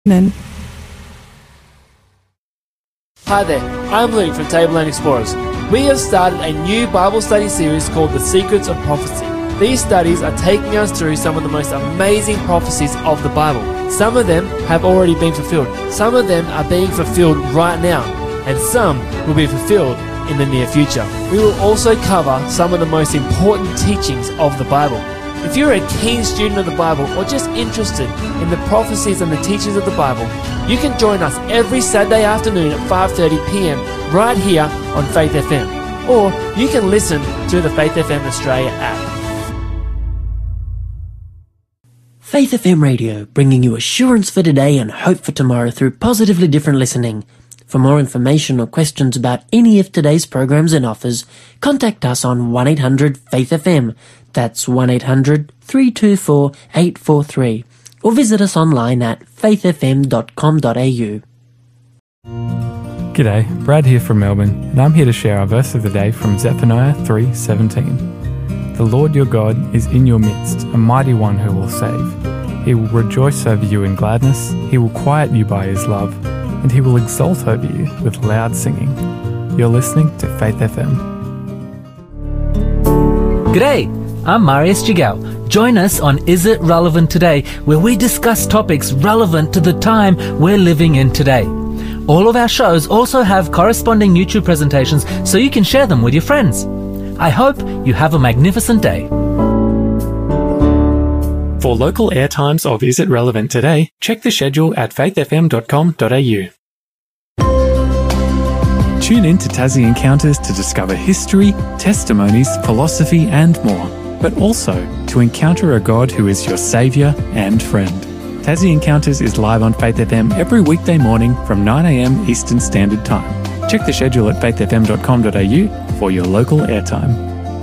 Amen. Hi there, I'm Luke from Tableland Explorers. We have started a new Bible study series called The Secrets of Prophecy. These studies are taking us through some of the most amazing prophecies of the Bible. Some of them have already been fulfilled. Some of them are being fulfilled right now. And some will be fulfilled in the near future. We will also cover some of the most important teachings of the Bible. If you're a keen student of the Bible or just interested in the prophecies and the teachings of the Bible, you can join us every Saturday afternoon at 5:30 p.m. right here on Faith FM. Or you can listen to the Faith FM Australia app. Faith FM Radio, bringing you assurance for today and hope for tomorrow through positively different listening. For more information or questions about any of today's programs and offers, contact us on 1-800-FAITH-FM. That's 1-800-324-843. Or visit us online at faithfm.com.au. G'day, Brad here from Melbourne, and I'm here to share our verse of the day from Zephaniah 3:17. The Lord your God is in your midst, a mighty one who will save. He will rejoice over you in gladness, he will quiet you by his love, and he will exult over you with loud singing. You're listening to Faith FM. G'day, I'm Marius Jigao. Join us on Is It Relevant Today, where we discuss topics relevant to the time we're living in today. All of our shows also have corresponding YouTube presentations so you can share them with your friends. I hope you have a magnificent day. For local airtimes of Is It Relevant Today, check the schedule at faithfm.com.au. Tune in to Tassie Encounters to discover history, testimonies, philosophy and more, but also to encounter a God who is your saviour and friend. Tassie Encounters is live on Faith FM every weekday morning from 9 a.m. Eastern Standard Time. Check the schedule at faithfm.com.au for your local airtime.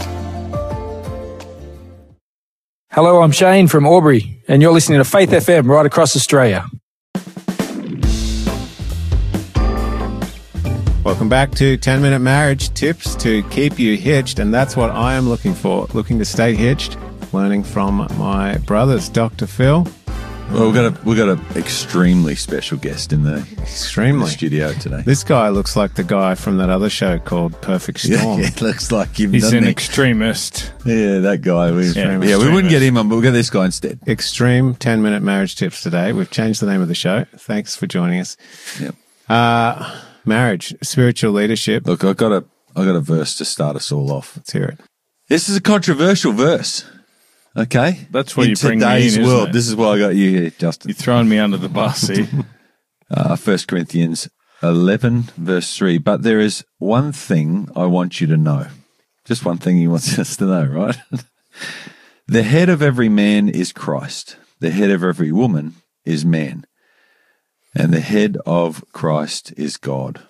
Hello, I'm Shane from Albury, and you're listening to Faith FM right across Australia. Welcome back to 10-Minute Marriage Tips to keep you hitched, and that's what I am looking for, looking to stay hitched, learning from my brothers, Dr. Phil. Well, we've got an extremely special guest in the studio today. This guy looks like the guy from that other show called Perfect Storm. Yeah, it looks like him. He's an extremist. Yeah, that guy. We wouldn't get him on, but we'll get this guy instead. Extreme 10-Minute Marriage Tips today. We've changed the name of the show. Thanks for joining us. Yep. Marriage, spiritual leadership. Look, I got a verse to start us all off. Let's hear it. This is a controversial verse. Okay, that's what you bring me in, isn't world. It? This is why I got you here, Justin. You're throwing me under the bus here. 1 Corinthians 11, verse 3. But there is one thing I want you to know. Just one thing he wants us to know, right? The head of every man is Christ. The head of every woman is man. And the head of Christ is God.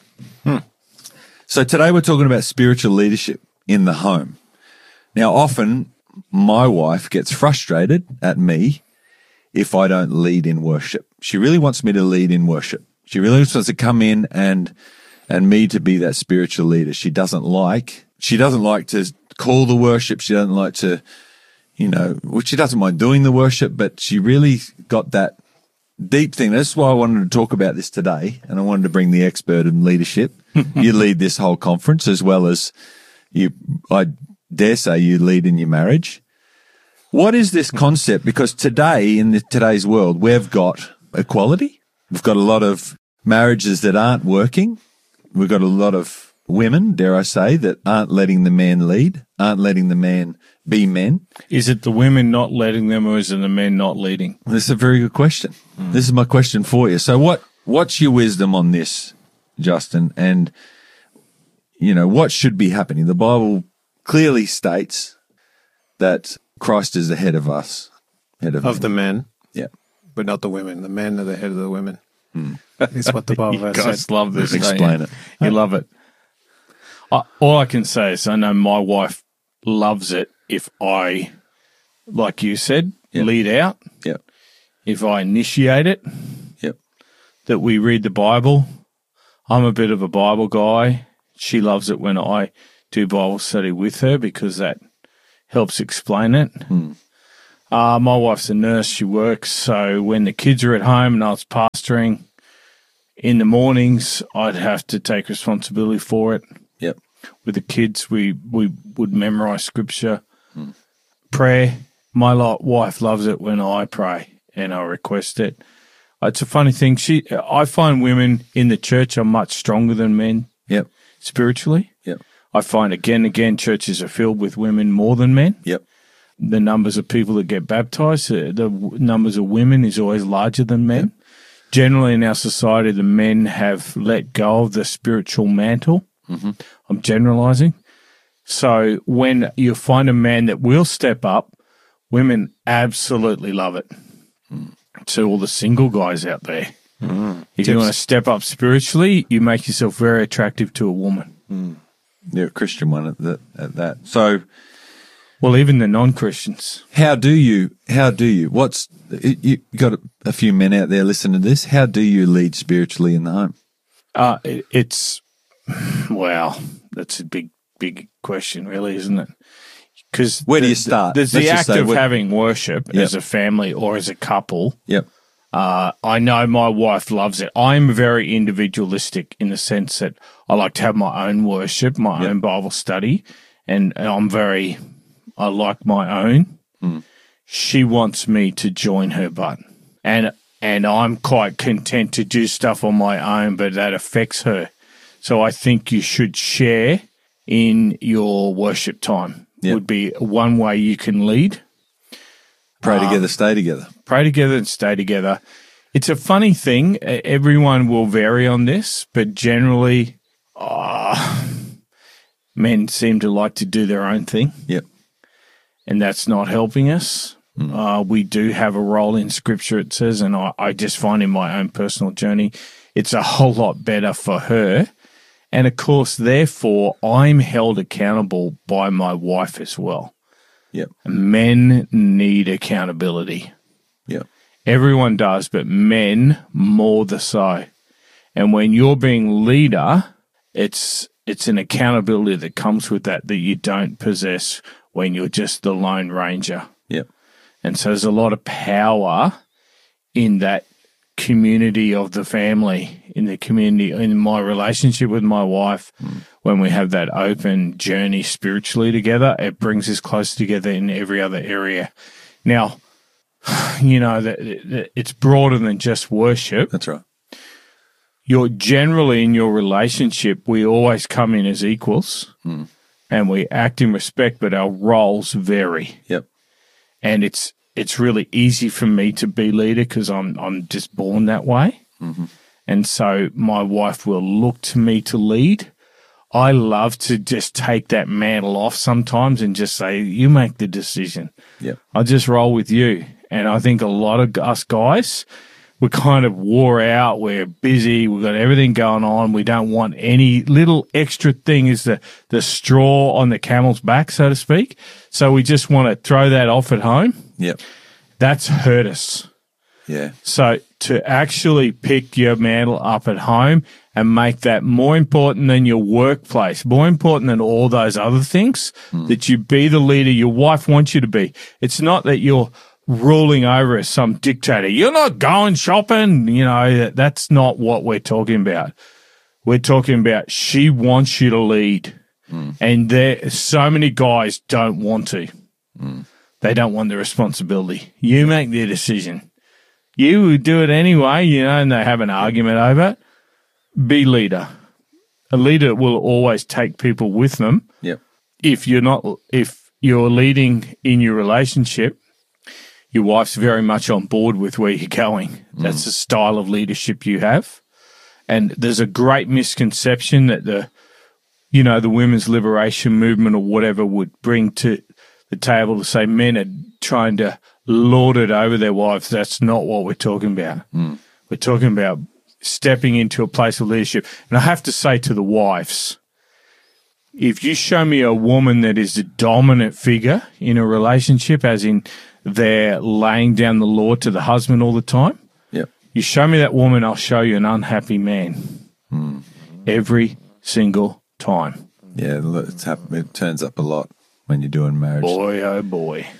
So today we're talking about spiritual leadership in the home. Now, often my wife gets frustrated at me if I don't lead in worship. She really wants me to lead in worship. She really wants to come in and me to be that spiritual leader. She doesn't like to call the worship. She doesn't like to, she doesn't mind doing the worship, but she really got that deep thing. That's why I wanted to talk about this today, and I wanted to bring the expert in leadership. You lead this whole conference as well as I dare say you lead in your marriage. What is this concept? Because today, in today's world, we've got equality. We've got a lot of marriages that aren't working. We've got a lot of women, dare I say, that aren't letting the man lead, aren't letting the man be men. Is it the women not letting them, or is it the men not leading? This is a very good question. This is my question for you. So what's your wisdom on this, Justin? And, what should be happening? The Bible clearly states that Christ is the head of us. Of the men. Yeah. But not the women. The men are the head of the women. Is what the Bible You guys said. love this. Explain it. You love it. All I can say is I know my wife loves it if I, like you said, lead out. Yep. If I initiate it. Yep. That we read the Bible. I'm a bit of a Bible guy. She loves it when I do Bible study with her because that helps explain it. My wife's a nurse. She works. So when the kids are at home and I was pastoring in the mornings, I'd have to take responsibility for it. Yep. With the kids, we would memorize scripture. Prayer. My wife loves it when I pray and I request it. It's a funny thing. I find women in the church are much stronger than men. Yep. Spiritually. Yep. I find again and again churches are filled with women more than men. Yep. The numbers of people that get baptized, the numbers of women is always larger than men. Yep. Generally in our society, the men have let go of the spiritual mantle. Mm-hmm. I'm generalizing. So when you find a man that will step up, women absolutely love it. To all the single guys out there, if you want to step up spiritually, you make yourself very attractive to a woman. You're a Christian one at that. So, well, even the non-Christians. How do you? You got a few men out there listening to this. How do you lead spiritually in the home? Wow, that's a big question, really, isn't it? Because where do you start? There's the act of having worship as a family or as a couple. Yep. I know my wife loves it. I'm very individualistic in the sense that I like to have my own worship, my own Bible study, and I like my own. She wants me to join her butt. And I'm quite content to do stuff on my own, but that affects her. So I think you should share in your worship time. Would be one way you can lead. Pray together, stay together. Pray together and stay together. It's a funny thing. Everyone will vary on this, but generally, men seem to like to do their own thing. Yep. And that's not helping us. We do have a role in Scripture, it says, and I just find in my own personal journey, it's a whole lot better for her. And, of course, therefore, I'm held accountable by my wife as well. Yep. Men need accountability. Yep. Everyone does, but men more the so. And when you're being leader, it's an accountability that comes with that you don't possess when you're just the lone ranger. Yep. And so there's a lot of power in that community of the family, in the community, in my relationship with my wife. When we have that open journey spiritually together, it brings us closer together in every other area. Now, it's broader than just worship. That's right. You're generally in your relationship, we always come in as equals and we act in respect, but our roles vary. Yep. And it's really easy for me to be leader because I'm just born that way. Mm-hmm. And so my wife will look to me to lead. I love to just take that mantle off sometimes and just say, you make the decision. Yep. I'll just roll with you. And I think a lot of us guys, we're kind of wore out. We're busy. We've got everything going on. We don't want any little extra thing is the straw on the camel's back, so to speak. So we just want to throw that off at home. Yep. That's hurt us. Yeah. So to actually pick your mantle up at home and make that more important than your workplace, more important than all those other things, that you be the leader your wife wants you to be. It's not that you're ruling over as some dictator. You're not going shopping. That's not what we're talking about. We're talking about she wants you to lead. And so many guys don't want to. They don't want the responsibility. You make the decision. You would do it anyway, and they have an argument over it. Be leader. A leader will always take people with them. Yep. If you're leading in your relationship, your wife's very much on board with where you're going. That's the style of leadership you have. And there's a great misconception that the women's liberation movement or whatever would bring to the table to say men are trying to lord it over their wives. That's not what we're talking about. We're talking about stepping into a place of leadership. And I have to say to the wives, if you show me a woman that is the dominant figure in a relationship, as in they're laying down the law to the husband all the time, you show me that woman, I'll show you an unhappy man. Every single time. Yeah, it turns up a lot when you're doing marriage. Boy, oh boy.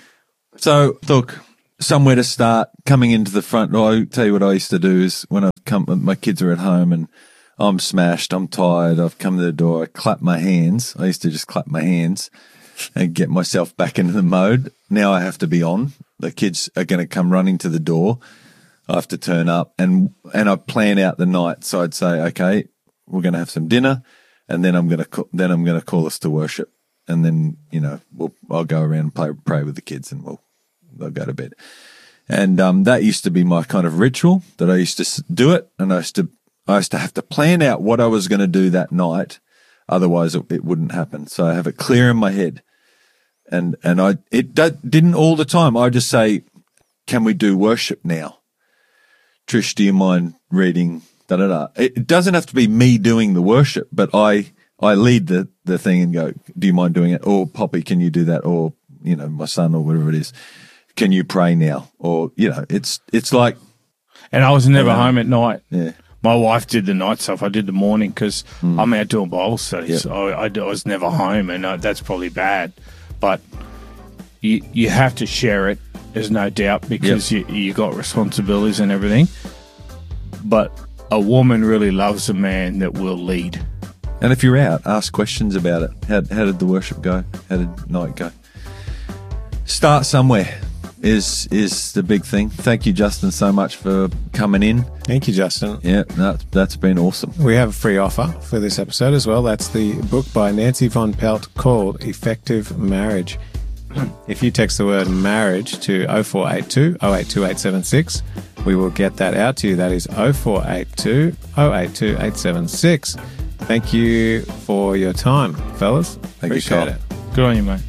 So, look, somewhere to start, coming into the front. I'll tell you what I used to do is when my kids are at home and I'm smashed, I'm tired, I've come to the door, I clap my hands. I used to just clap my hands and get myself back into the mode. Now I have to be on. The kids are going to come running to the door. I have to turn up and I plan out the night. So I'd say, okay, we're going to have some dinner and then I'm going to call us to worship. And then, I'll go around and pray with the kids and they'll go to bed. And that used to be my kind of ritual that I used to do it. And I used to have to plan out what I was going to do that night. Otherwise it wouldn't happen. So I have it clear in my head. And it didn't all the time. I just say, can we do worship now? Trish, do you mind reading da-da-da? It doesn't have to be me doing the worship, but I lead the thing and go, do you mind doing it? Or Poppy, can you do that? Or, my son or whatever it is, can you pray now? Or, it's like. And I was never home at night. Yeah. My wife did the night stuff. I did the morning because I'm out doing Bible studies. Yep. I was never home, and that's probably bad. But you have to share it, there's no doubt, because you got responsibilities and everything. But a woman really loves a man that will lead. And if you're out, ask questions about it. How did the worship go? How did night go? Start somewhere is the big thing. Thank you, Justin, so much for coming in. Thank you, Justin. Yeah, that's been awesome. We have a free offer for this episode as well. That's the book by Nancy Von Pelt called Effective Marriage. If you text the word marriage to 0482 082876, we will get that out to you. That is 0482 082876. Thank you for your time, fellas. Appreciate it. Good on you, mate.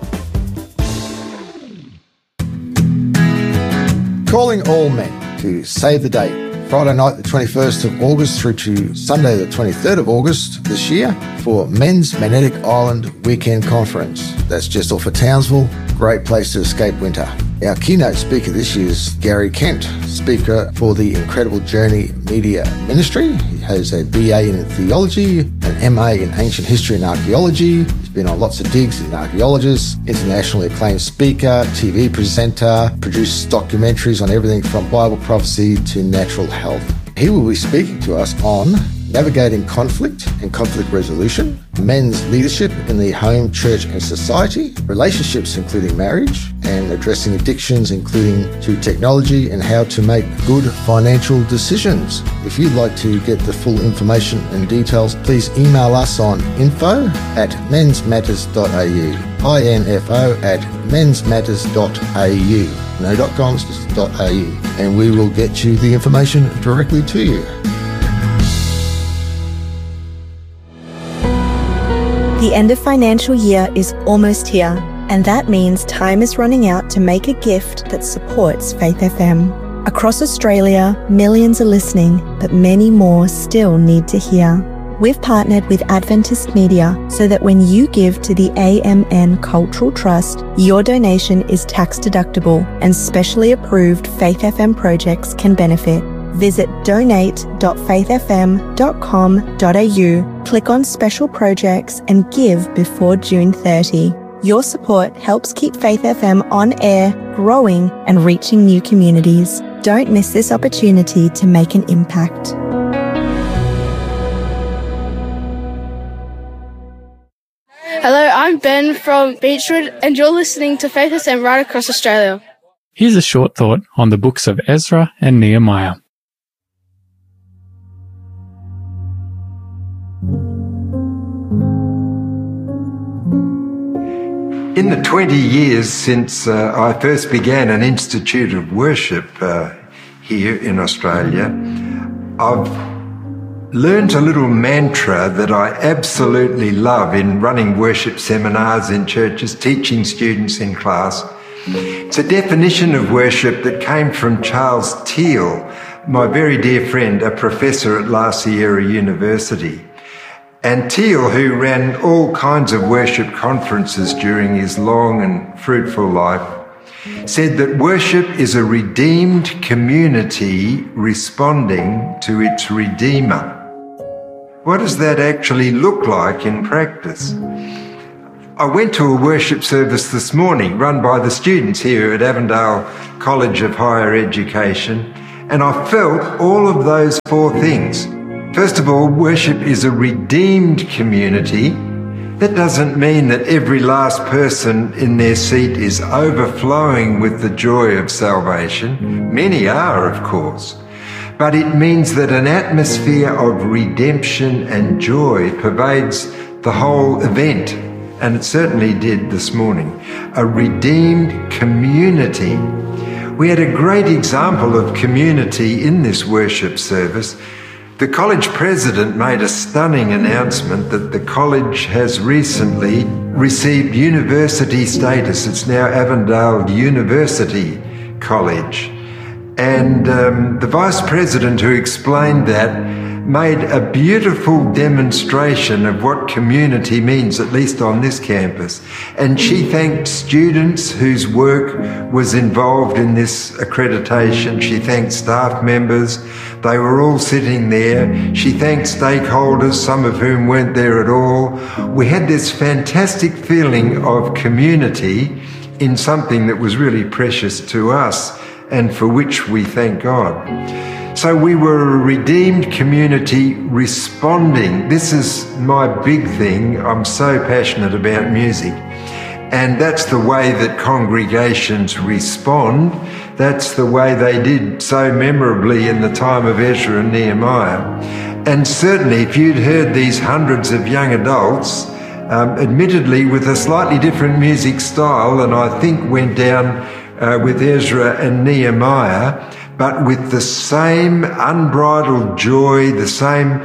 Calling all men to save the date. Friday night, the 21st of August through to Sunday, the 23rd of August this year for Men's Magnetic Island Weekend Conference. That's just off of Townsville. Great place to escape winter. Our keynote speaker this year is Gary Kent, speaker for the Incredible Journey Media Ministry. He has a BA in theology, an MA in ancient history and archaeology. He's been on lots of digs as an archaeologist, internationally acclaimed speaker, TV presenter, produced documentaries on everything from Bible prophecy to natural health. He will be speaking to us on navigating conflict and conflict resolution, men's leadership in the home, church and society, relationships including marriage, and addressing addictions including through technology and how to make good financial decisions. If you'd like to get the full information and details, please email us on info@mensmatters.au, info@mensmatters.au. No .coms, just .au. And we will get you the information directly to you. The end of financial year is almost here, and that means time is running out to make a gift that supports Faith FM. Across Australia, millions are listening, but many more still need to hear. We've partnered with Adventist Media so that when you give to the AMN Cultural Trust, your donation is tax deductible and specially approved Faith FM projects can benefit. Visit donate.faithfm.com.au, click on special projects and give before June 30. Your support helps keep Faith FM on air, growing and reaching new communities. Don't miss this opportunity to make an impact. Hello, I'm Ben from Beechwood and you're listening to Faith FM right across Australia. Here's a short thought on the books of Ezra and Nehemiah. In the 20 years since I first began an institute of worship here in Australia, I've learned a little mantra that I absolutely love in running worship seminars in churches, teaching students in class. It's a definition of worship that came from Charles Teal, my very dear friend, a professor at La Sierra University. And Teal, who ran all kinds of worship conferences during his long and fruitful life, said that worship is a redeemed community responding to its Redeemer. What does that actually look like in practice? I went to a worship service this morning run by the students here at Avondale College of Higher Education, and I felt all of those four things. First of all, worship is a redeemed community. That doesn't mean that every last person in their seat is overflowing with the joy of salvation. Many are, of course. But it means that an atmosphere of redemption and joy pervades the whole event. And it certainly did this morning. A redeemed community. We had a great example of community in this worship service. The college president made a stunning announcement that the college has recently received university status. It's now Avondale University College. And the vice president who explained that made a beautiful demonstration of what community means, at least on this campus. And she thanked students whose work was involved in this accreditation. She thanked staff members. They were all sitting there. She thanked stakeholders, some of whom weren't there at all. We had this fantastic feeling of community in something that was really precious to us and for which we thank God. So we were a redeemed community responding. This is my big thing. I'm so passionate about music. And that's the way that congregations respond. That's the way they did so memorably in the time of Ezra and Nehemiah. And certainly if you'd heard these hundreds of young adults, admittedly with a slightly different music style than I think went down with Ezra and Nehemiah, but with the same unbridled joy, the same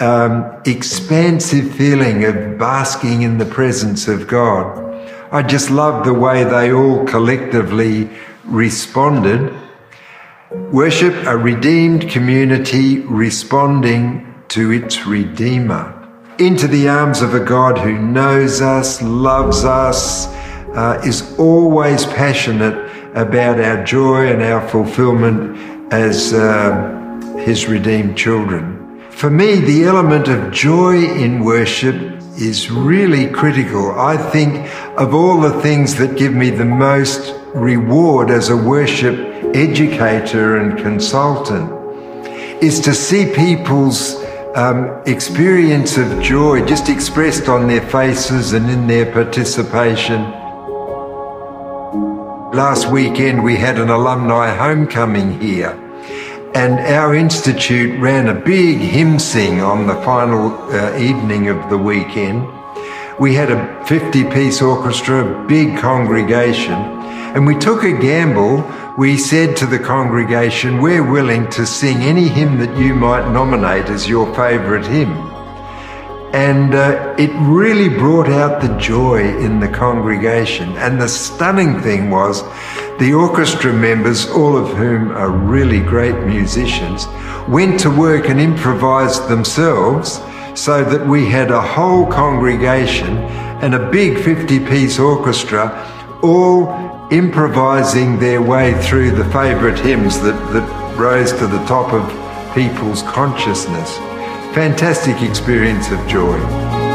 expansive feeling of basking in the presence of God. I just love the way they all collectively responded. Worship, a redeemed community responding to its Redeemer. Into the arms of a God who knows us, loves us, is always passionate about our joy and our fulfillment as his redeemed children. For me, the element of joy in worship is really critical. I think of all the things that give me the most reward as a worship educator and consultant is to see people's experience of joy just expressed on their faces and in their participation. Last weekend we had an alumni homecoming here, and our institute ran a big hymn sing on the final evening of the weekend. We had a 50-piece orchestra, a big congregation, and we took a gamble. We said to the congregation, we're willing to sing any hymn that you might nominate as your favourite hymn. And it really brought out the joy in the congregation. And the stunning thing was the orchestra members, all of whom are really great musicians, went to work and improvised themselves so that we had a whole congregation and a big 50-piece orchestra all improvising their way through the favourite hymns that rose to the top of people's consciousness. Fantastic experience of joy.